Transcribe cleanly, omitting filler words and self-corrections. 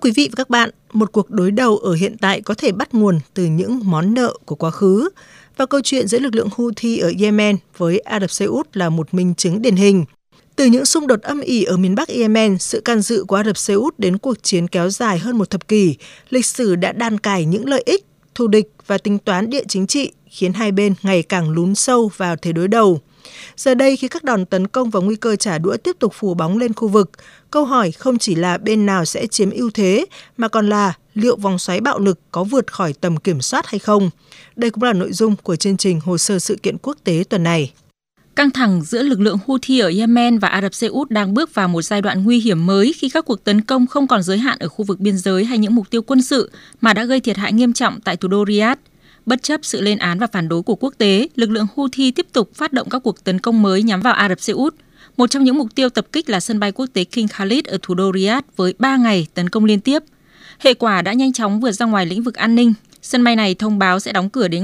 quý vị và các bạn, một cuộc đối đầu ở hiện tại có thể bắt nguồn từ những món nợ của quá khứ, và câu chuyện giữa lực lượng Houthi ở Yemen với Ả Rập Xê Út là một minh chứng điển hình. Từ những xung đột âm ỉ ở miền Bắc Yemen, sự can dự của Ả Rập Xê Út đến cuộc chiến kéo dài hơn một thập kỷ, lịch sử đã đan cài những lợi ích, thù địch và tính toán địa chính trị khiến hai bên ngày càng lún sâu vào thế đối đầu. Giờ đây, khi các đòn tấn công và nguy cơ trả đũa tiếp tục phủ bóng lên khu vực, câu hỏi không chỉ là bên nào sẽ chiếm ưu thế, mà còn là liệu vòng xoáy bạo lực có vượt khỏi tầm kiểm soát hay không. Đây cũng là nội dung của chương trình Hồ sơ sự kiện quốc tế tuần này. Căng thẳng giữa lực lượng Houthi ở Yemen và Ả Rập Xê Út đang bước vào một giai đoạn nguy hiểm mới khi các cuộc tấn công không còn giới hạn ở khu vực biên giới hay những mục tiêu quân sự mà đã gây thiệt hại nghiêm trọng tại thủ đô Riyadh. Bất chấp sự lên án và phản đối của quốc tế, lực lượng Houthi tiếp tục phát động các cuộc tấn công mới nhắm vào Ả Rập Xê Út. Một trong những mục tiêu tập kích là sân bay quốc tế King Khalid ở thủ đô Riyadh với 3 ngày tấn công liên tiếp. Hệ quả đã nhanh chóng vượt ra ngoài lĩnh vực an ninh. Sân bay này thông báo sẽ đóng cửa đến